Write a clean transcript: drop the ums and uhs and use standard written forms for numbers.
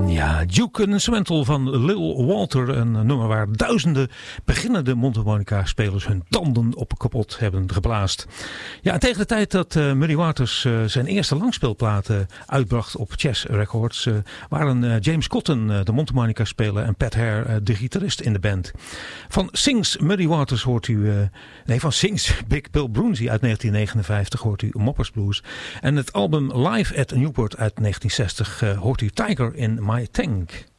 Ja, Duke Instrumental van Lil Walter. Een nummer waar duizenden beginnende mondharmonica-spelers hun tanden op kapot hebben geblaast. Ja, en tegen de tijd dat Muddy Waters zijn eerste langspeelplaten uitbracht op Chess Records, waren James Cotton de mondharmonica-speler en Pat Hare de gitarist in de band. Van Sings Muddy Waters hoort u... van Sings Big Bill Broonzy uit 1959 hoort u Moppers Blues. En het album Live at Newport uit 1960 hoort u Tiger in My Tank.